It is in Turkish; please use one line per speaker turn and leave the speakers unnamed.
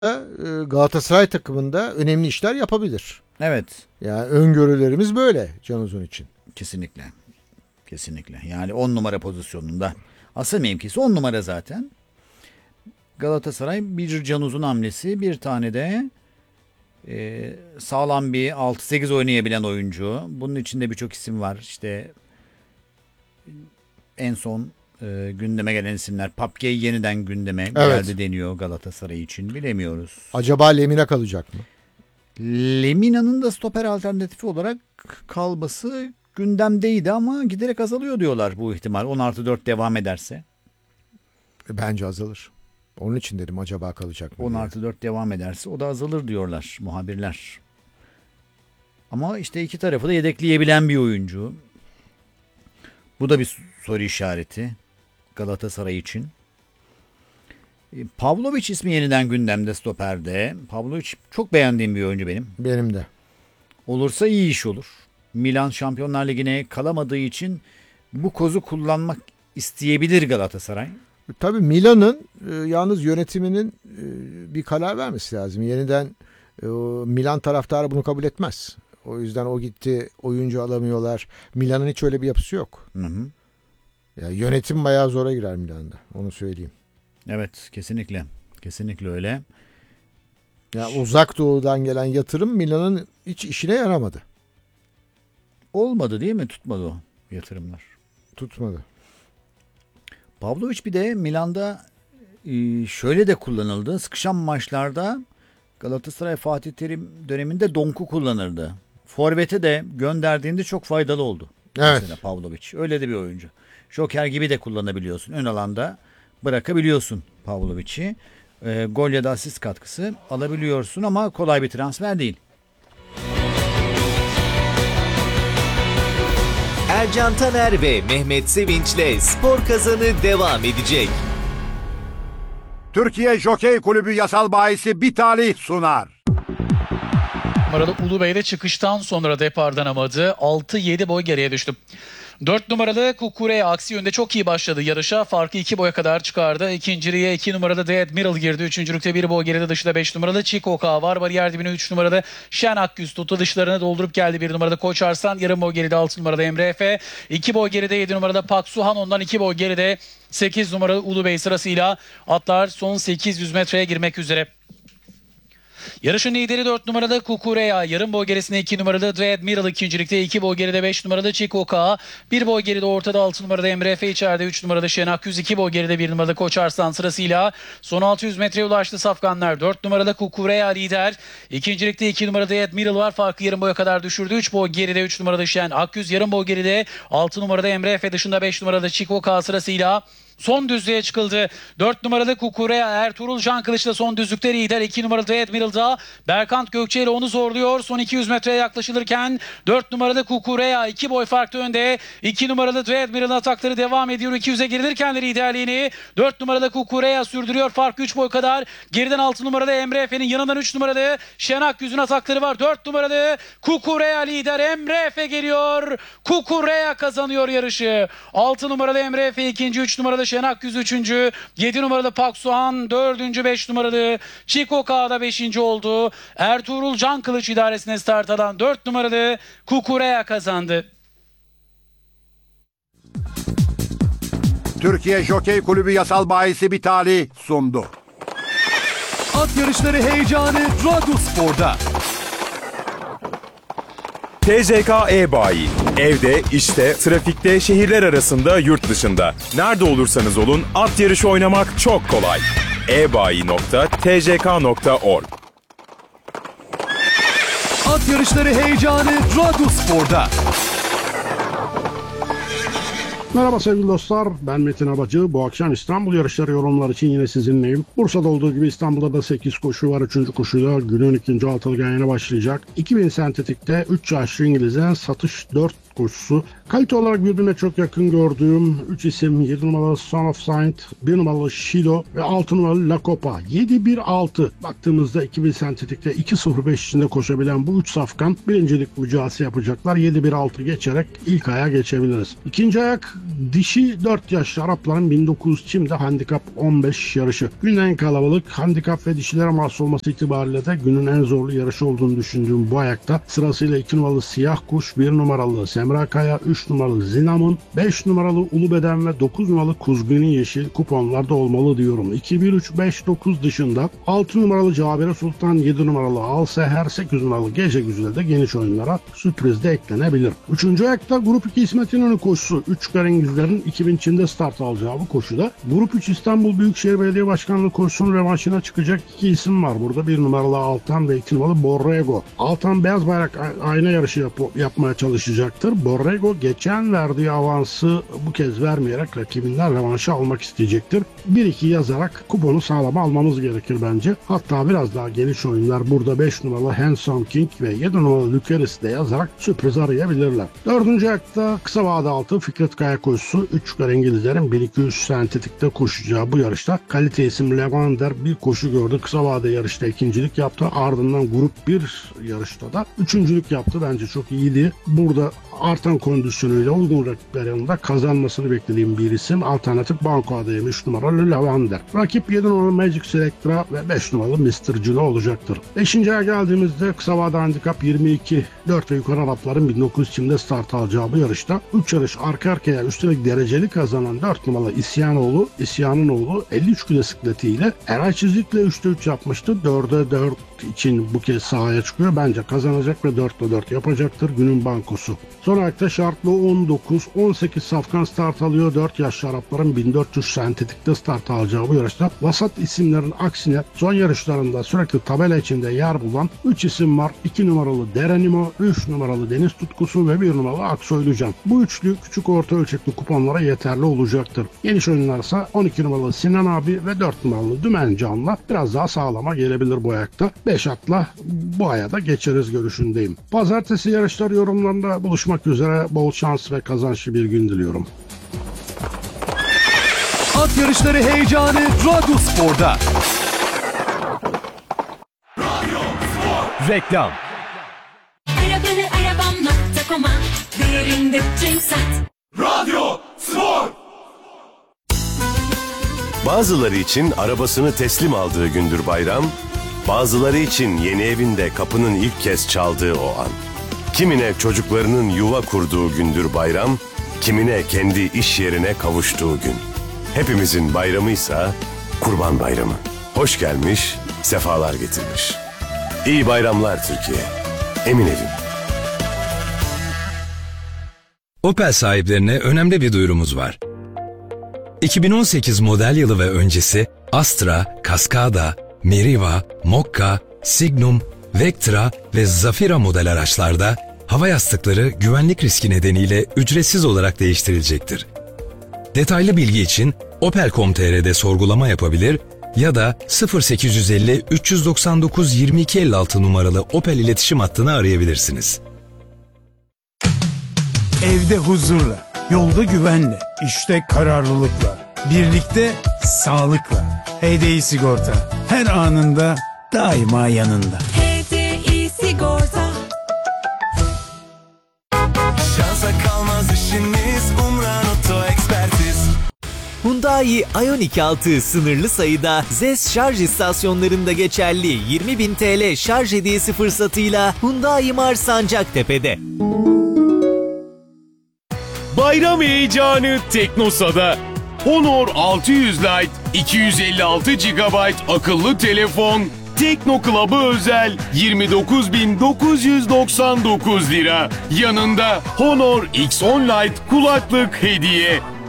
Galatasaray takımında önemli işler yapabilir.
Evet.
Yani öngörülerimiz böyle Can Uzun için.
Kesinlikle. Kesinlikle. Yani 10 numara pozisyonunda. Asıl mevkisi 10 numara zaten. Galatasaray bir Can Uzun hamlesi, bir tane de sağlam bir 6-8 oynayabilen oyuncu. Bunun içinde birçok isim var. İşte en son gündeme gelen isimler. Papkey yeniden gündeme geldi deniyor Galatasaray için. Bilemiyoruz.
Acaba Lemina kalacak mı?
Lemina'nın da stoper alternatifi olarak kalması gündemdeydi ama giderek azalıyor diyorlar bu ihtimal. 10+4 devam ederse.
Bence azalır. Onun için dedim acaba kalacak mı?
10+4 devam ederse o da azalır diyorlar muhabirler. Ama işte iki tarafı da yedekleyebilen bir oyuncu. Bu da bir soru işareti Galatasaray için. Pavlovic ismi yeniden gündemde stoperde. Pavlovic çok beğendiğim bir oyuncu benim.
Benim de.
Olursa iyi iş olur. Milan Şampiyonlar Ligi'ne kalamadığı için bu kozu kullanmak isteyebilir Galatasaray.
Tabii Milan'ın yalnız yönetiminin bir karar vermesi lazım. Yeniden Milan taraftarı bunu kabul etmez. O yüzden o gitti, oyuncu alamıyorlar. Milan'ın hiç öyle bir yapısı yok.
Hı hı.
Yani yönetim bayağı zora girer Milan'da. Onu söyleyeyim.
Evet, kesinlikle. Kesinlikle öyle.
Ya uzak doğudan gelen yatırım Milan'ın hiç işine yaramadı.
Olmadı değil mi? Tutmadı o yatırımlar.
Tutmadı.
Pavlovic bir de Milan'da şöyle de kullanıldı. Sıkışan maçlarda Galatasaray Fatih Terim döneminde Donk'u kullanırdı. Forvet'e de gönderdiğinde çok faydalı oldu.
Evet.
Mesela Pavlovic. Öyle de bir oyuncu. Joker gibi de kullanabiliyorsun. Ön alanda bırakabiliyorsun Pavlovic'i. Gol ya da asist katkısı alabiliyorsun ama kolay bir transfer değil.
Ercan Taner ve Mehmet Sevinç'le Spor Kazanı devam edecek.
Türkiye Jokey Kulübü yasal bahisi bir talih sunar.
Numaralı Ulubey'de çıkıştan sonra depardan amadı. 6-7 boy geriye düştü. 4 numaralı Kukureya aksi yönde çok iyi başladı yarışa. Farkı 2 boya kadar çıkardı. İkinciliğe 2 numaralı The Admiral girdi. Üçüncülükte 1 boy geride dışında 5 numaralı Çikoka var. Bariyer dibine 3 numaralı Şen Akgüz tuttu. Dışlarını doldurup geldi 1 numaralı Koç Arslan. Yarım boy geride 6 numaralı Emre Efe. 2 boy geride 7 numaralı Pak Suhan. Ondan 2 boy geride 8 numaralı Ulubey sırasıyla atlar son 800 metreye girmek üzere. Yarışın lideri 4 numaralı Kukureya. Yarım boy gerisinde 2 numaralı The Admiral ikincilikte. 2 boy geride 5 numaralı Çikoka. 1 boy geride ortada 6 numaralı Emre Efe, içeride 3 numaralı Şenak 2 boy geride 1 numaralı Koç Arslan sırasıyla son 600 metreye ulaştı safkanlar. 4 numaralı Kukureya lider. İkincilikte 2 numaralı The Admiral var. Farkı yarım boya kadar düşürdü. 3 boy geride 3 numaralı Şen Akgüz. Yarım boy geride 6 numaralı Emre Efe, dışında 5 numaralı Çikoka sırasıyla son düzlüğe çıkıldı. 4 numaralı Kukureya Ertuğrul Can Kılıç'la son düzlükte lider. 2 numaralı The Admiral'da Berkant Gökçe ile onu zorluyor. Son 200 metreye yaklaşılırken 4 numaralı Kukureya 2 boy farklı önde. 2 numaralı The Admiral'ın atakları devam ediyor. 200'e girilirken de liderliğini 4 numaralı Kukureya sürdürüyor. Fark 3 boy kadar. Geriden 6 numaralı Emre Efe'nin yanından 3 numaralı Şenak Yüz'ün atakları var. 4 numaralı Kukureya lider. Emre Efe geliyor. Kukureya kazanıyor yarışı. 6 numaralı Emre Efe ikinci, 3 numaralı Şenak Yüz üçüncü, 7 numaralı Pak Suhan dördüncü, 5 numaralı Çiko Kağda 5. oldu. Ertuğrul Can Kılıç idaresine start alan 4 numaralı Kukureya kazandı.
Türkiye Jokey Kulübü yasal bahisi bir talih sundu.
At yarışları heyecanı Radyospor'da.
TCK E-Bayi. Evde, işte, trafikte, şehirler arasında, yurt dışında. Nerede olursanız olun at yarışı oynamak çok kolay. ebayi.tck.org.
At yarışları heyecanı Radyospor'da.
Merhaba sevgili dostlar, ben Metin Abacı. Bu akşam İstanbul yarışları yorumlar için yine sizinleyim. Bursa'da olduğu gibi İstanbul'da da 8 koşu var. 3. koşuyla günün 2. altılı yayına başlayacak. 2000 sentetikte 3 yaşlı İngiliz'e satış 4 koşusu. Kalite olarak birbirine çok yakın gördüğüm 3 isim 7 numaralı Son of Saint, 1 numaralı Shiloh ve 6 numaralı La Copa. 7-1-6 baktığımızda 2000 sentetikte 2.05 içinde koşabilen bu 3 safkan birincilik mücadelesi yapacaklar. 7-1-6 geçerek ilk aya geçebiliriz. İkinci ayak dişi 4 yaşlı Arapların 1900 çimde handikap 15 yarışı. Günün en kalabalık handikap ve dişilere mahsus olması itibariyle de günün en zorlu yarışı olduğunu düşündüğüm bu ayakta sırasıyla 2 numaralı Siyah Kuş, 1 numaralı Semra Kaya, 3 numaralı Zinamon, 5 numaralı Ulubeden ve 9 numaralı Kuzguni Yeşil kuponlarda olmalı diyorum. 2-1-3-5-9 dışında 6 numaralı Cabire Sultan, 7 numaralı Al Seher, 8 numaralı Gece Güzel'de de geniş oyunlara sürpriz de eklenebilir. Üçüncü ayakta Grup 2 İsmet İnönü koşusu. 3 Karengizlerin 2000 Çin'de start alacağı bu koşuda Grup 3 İstanbul Büyükşehir Belediye Başkanlığı koşusunun revanşına çıkacak 2 isim var. Burada 1 numaralı Altan ve 2 numaralı Borrego. Altan beyaz bayrak ayna yarışı yapmaya çalışacaktır. Borrego geçen verdiği avansı bu kez vermeyerek rakibinden revanşı almak isteyecektir. 1-2 yazarak kuponu sağlama almamız gerekir bence. Hatta biraz daha geniş oyunlar burada 5 numaralı Handsome King ve 7 numaralı Lucaris de yazarak sürpriz arayabilirler. Dördüncü ayakta kısa vade altı Fikret Kaya koşusu. 3 İngilizlerin 1-2-3 sentetikte koşacağı bu yarışta kalite isim Levander bir koşu gördü. Kısa vade yarışta ikincilik yaptı. Ardından grup 1 yarışta da üçüncülük yaptı. Bence çok iyiydi. Burada artan kondisyonuyla uygun rakipler yanında kazanmasını beklediğim bir isim. Alternatif Banko adayım 3 numaralı Levander. Rakip 7 numaralı Magic Selectra ve 5 numaralı Mr. Cilo olacaktır. 5. aya geldiğimizde kısa vade handikap 22. 4 ve yukarı Arapların 1900 çimde start alacağı bu yarışta 3 yarış arka arkaya üstelik dereceli kazanan 4 numaralı İsyan'ın oğlu 53 kilo sikletiyle Eray Çizik'le 3'te 3 yapmıştı. 4'e 4 için bu kez sahaya çıkıyor. Bence kazanacak ve 4'te 4 yapacaktır günün bankosu. Son ayakta şartlı 19-18 safkan start alıyor. 4 yaşlı Arapların 1400 sentetikte start alacağı bu yarışta vasat isimlerin aksine son yarışlarında sürekli tabela içinde yer bulan 3 isim var. 2 numaralı Derenimo, 3 numaralı Deniz Tutkusu ve 1 numaralı Aksoylucan. Bu üçlü küçük orta ölçekli kuponlara yeterli olacaktır. Geniş oyunlarsa 12 numaralı Sinan abi ve 4 numaralı Dümen Can'la biraz daha sağlama gelebilir bu ayakta. 5 atla bu aya da geçeriz görüşündeyim. Pazartesi yarışlar yorumlarında buluşmak üzere, bol şans ve kazançlı bir gün diliyorum.
At yarışları heyecanı Radyo Spor'da. Reklam.
Arabanı arabam.com'a değerinde sat.
Radyo Spor.
Bazıları için arabasını teslim aldığı gündür bayram, bazıları için yeni evinde kapının ilk kez çaldığı o an. Kimine çocuklarının yuva kurduğu gündür bayram, kimine kendi iş yerine kavuştuğu gün. Hepimizin bayramıysa Kurban Bayramı. Hoş gelmiş, sefalar getirmiş. İyi bayramlar Türkiye. Emin evim.
Opel sahiplerine önemli bir duyurumuz var. 2018 model yılı ve öncesi Astra, Cascada, Meriva, Mokka, Signum, Vectra ve Zafira model araçlarda hava yastıkları güvenlik riski nedeniyle ücretsiz olarak değiştirilecektir. Detaylı bilgi için Opel.com.tr'de sorgulama yapabilir ya da 0850 399 2256 numaralı Opel iletişim hattını arayabilirsiniz.
Evde huzurla, yolda güvenle, işte kararlılıkla, birlikte sağlıkla. HDI Sigorta her anında daima yanında.
HDI Sigorta.
Şansa kalmaz işiniz, Umran Oto Ekspertiz.
Hyundai Ioniq 6 sınırlı sayıda ZES şarj istasyonlarında geçerli 20.000 TL şarj hediyesi fırsatıyla Hyundai Mars Sancaktepe'de.
Bayram heyecanı Teknosa'da. Honor 600 Lite 256 GB akıllı telefon Tekno Club'a özel 29.999 lira. Yanında Honor X10 Lite kulaklık hediye.